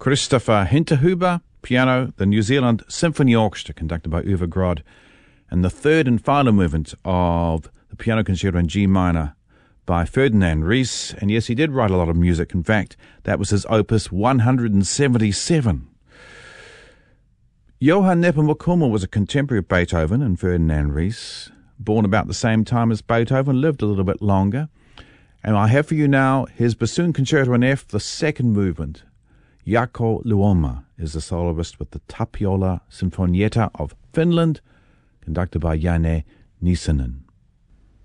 Christopher Hinterhuber, piano, the New Zealand Symphony Orchestra, conducted by Uwe Grod, and the third and final movement of the Piano Concerto in G minor by Ferdinand Ries. And yes, he did write a lot of music. In fact, that was his opus 177. Johann Nepomuk-Hummel was a contemporary of Beethoven and Ferdinand Ries, born about the same time as Beethoven, lived a little bit longer. And I have for you now his Bassoon Concerto in F, the second movement. Jaakko Luoma is the soloist with the Tapiola Sinfonietta of Finland, conducted by Janne Nissinen.